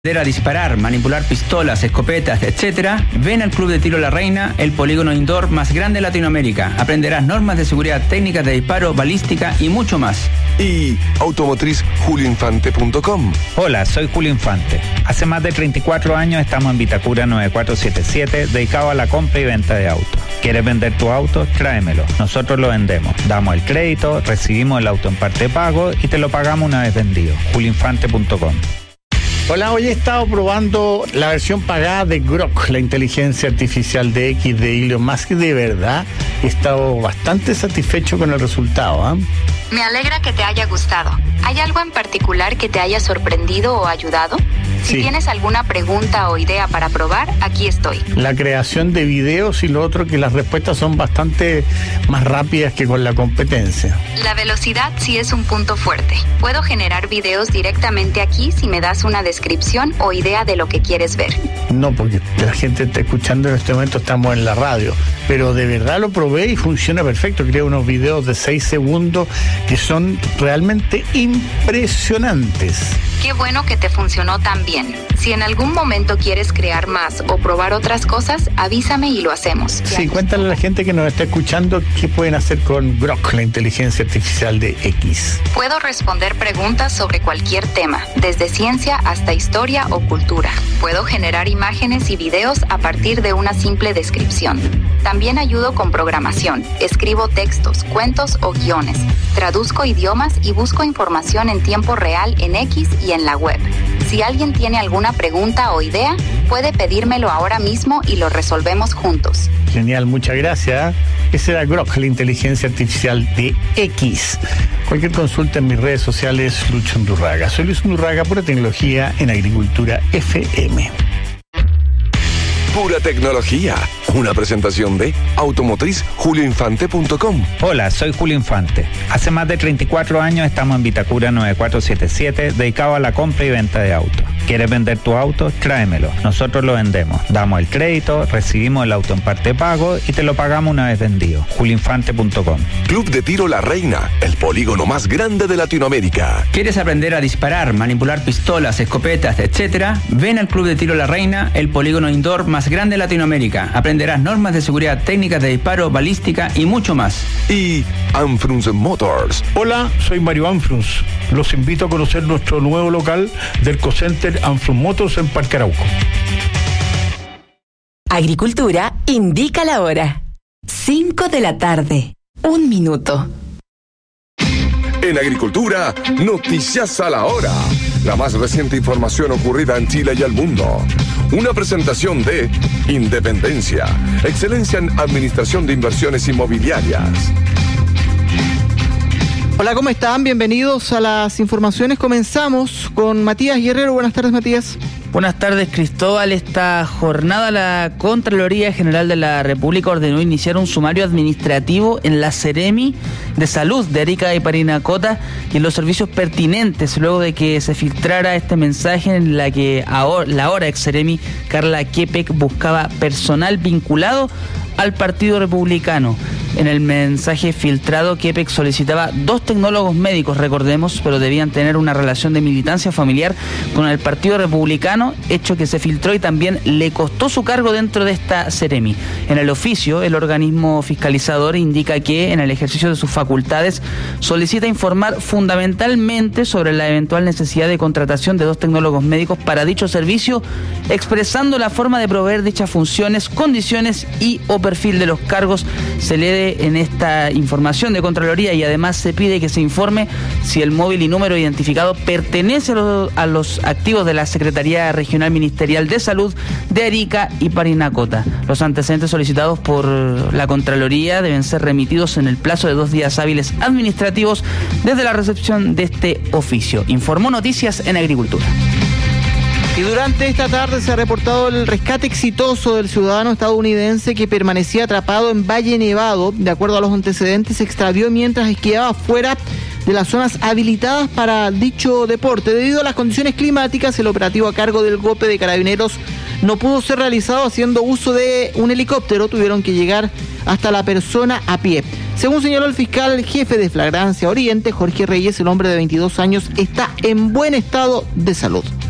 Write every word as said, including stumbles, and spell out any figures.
A disparar, manipular pistolas, escopetas, etcétera, ven al Club de Tiro La Reina, el polígono indoor más grande de Latinoamérica. Aprenderás normas de seguridad, técnicas de disparo, balística y mucho más. Y automotriz julio infante punto com. Hola, soy Julio Infante. Hace más de treinta y cuatro años estamos en Vitacura nueve cuatro siete siete, dedicado a la compra y venta de autos. ¿Quieres vender tu auto? Tráemelo. Nosotros lo vendemos. Damos el crédito, recibimos el auto en parte de pago y te lo pagamos una vez vendido. julio infante punto com. Hola, hoy he estado probando la versión pagada de Grok, la inteligencia artificial de X de Elon Musk, y de verdad he estado bastante satisfecho con el resultado, ¿eh? Me alegra que te haya gustado. ¿Hay algo en particular que te haya sorprendido o ayudado? Si Sí. tienes alguna pregunta o idea para probar, aquí estoy. La creación de videos y lo otro, que las respuestas son bastante más rápidas que con la competencia. La velocidad sí es un punto fuerte. Puedo generar videos directamente aquí si me das una descripción o idea de lo que quieres ver. No, porque la gente está escuchando en este momento, estamos en la radio, pero de verdad lo probé y funciona perfecto. Creo unos videos de seis segundos que son realmente impresionantes. Qué bueno que te funcionó tan bien. Si en algún momento quieres crear más o probar otras cosas, avísame y lo hacemos. Sí, cuéntale a la gente que nos está escuchando qué pueden hacer con Grok, la inteligencia artificial de X. Puedo responder preguntas sobre cualquier tema, desde ciencia hasta historia o cultura. Puedo generar imágenes y videos a partir de una simple descripción. También ayudo con programación, escribo textos, cuentos o guiones, traduzco idiomas y busco información en tiempo real en X y en la web. Si alguien tiene alguna pregunta o idea, puede pedírmelo ahora mismo y lo resolvemos juntos. Genial, muchas gracias. Ese era Grok, la inteligencia artificial de X. Cualquier consulta en mis redes sociales, Lucho Undurraga. Soy Luis Undurraga, pura tecnología en Agricultura F M. Pura tecnología. Una presentación de automotriz julio infante punto com. Hola, soy Julio Infante. Hace más de treinta y cuatro años estamos en Vitacura nueve cuatro siete siete, dedicado a la compra y venta de autos. ¿Quieres vender tu auto? Tráemelo. Nosotros lo vendemos. Damos el crédito, recibimos el auto en parte de pago y te lo pagamos una vez vendido. julio infante punto com. Club de Tiro La Reina, el polígono más grande de Latinoamérica. ¿Quieres aprender a disparar, manipular pistolas, escopetas, etcétera? Ven al Club de Tiro La Reina, el polígono indoor más grande de Latinoamérica. Aprenderás normas de seguridad, técnicas de disparo, balística y mucho más. Y Anfrunz Motors. Hola, soy Mario Anfrunz. Los invito a conocer nuestro nuevo local del Ecocenter Anfrunz Motors en Parque Arauco. Agricultura indica la hora. cinco de la tarde. Un minuto. En Agricultura, noticias a la hora. La más reciente información ocurrida en Chile y el mundo. Una presentación de Independencia, excelencia en administración de inversiones inmobiliarias. Hola, ¿cómo están? Bienvenidos a las informaciones. Comenzamos con Matías Guerrero. Buenas tardes, Matías. Buenas tardes, Cristóbal. Esta jornada la Contraloría General de la República ordenó iniciar un sumario administrativo en la Seremi de Salud de Arica y Parinacota y en los servicios pertinentes, luego de que se filtrara este mensaje en la que ahora, la ahora ex Seremi Carla Quepec buscaba personal vinculado al Partido Republicano. En el mensaje filtrado, Quepec solicitaba dos tecnólogos médicos, recordemos, pero debían tener una relación de militancia familiar con el Partido Republicano, hecho que se filtró y también le costó su cargo dentro de esta Seremi. En el oficio, el organismo fiscalizador indica que, en el ejercicio de sus facultades, solicita informar fundamentalmente sobre la eventual necesidad de contratación de dos tecnólogos médicos para dicho servicio, expresando la forma de proveer dichas funciones, condiciones y o perfil de los cargos. Se lee en esta información de Contraloría y además se pide que se informe si el móvil y número identificado pertenece a los, a los activos de la Secretaría Regional Ministerial de Salud de Arica y Parinacota. Los antecedentes solicitados por la Contraloría deben ser remitidos en el plazo de dos días hábiles administrativos desde la recepción de este oficio. Informó Noticias en Agricultura. Y durante esta tarde se ha reportado el rescate exitoso del ciudadano estadounidense que permanecía atrapado en Valle Nevado. De acuerdo a los antecedentes, se extravió mientras esquiaba fuera de las zonas habilitadas para dicho deporte. Debido a las condiciones climáticas, el operativo a cargo del G O P de Carabineros no pudo ser realizado haciendo uso de un helicóptero. Tuvieron que llegar hasta la persona a pie. Según señaló el fiscal jefe de Flagrancia Oriente, Jorge Reyes, el hombre de veintidós años está en buen estado de salud.